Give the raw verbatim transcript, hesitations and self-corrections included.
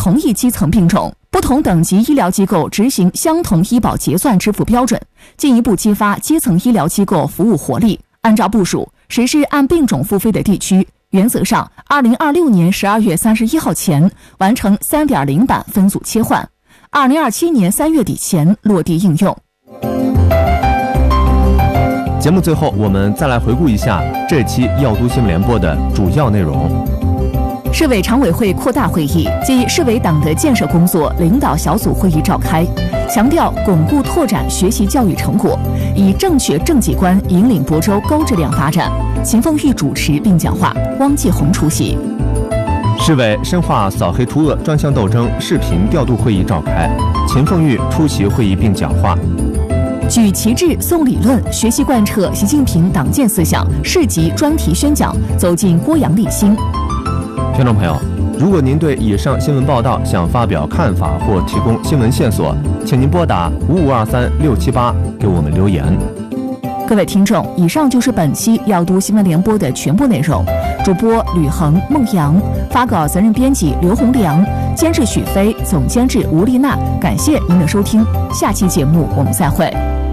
同一基层病种，不同等级医疗机构执行相同医保结算支付标准，进一步激发基层医疗机构服务活力。按照部署，实施按病种付费的地区，原则上二零二六年十二月三十一号前完成 三点零 版分组切换，二零二七年三月底前落地应用。 节目最后，我们再来回顾一下这期药都新闻联播的主要内容。 市委常委会扩大会议暨市委党的建设工作领导小组会议召开，强调巩固拓展学习教育成果，以正确政绩观引领亳州高质量发展。秦凤玉主持并讲话，汪继红出席。 市委深化扫黑除恶专项斗争视频调度会议召开，秦凤玉出席会议并讲话。 举旗帜、诵理论，学习贯彻习近平党建思想市级专题宣讲，走进郭阳立新。 听众朋友，如果您对以上新闻报道想发表看法或提供新闻线索，请您拨打五五二三六七八给我们留言。 各位听众，以上就是本期药都新闻联播的全部内容。主播吕恒、孟阳，发稿责任编辑刘洪良，监制许飞，总监制吴丽娜。感谢您的收听，下期节目我们再会。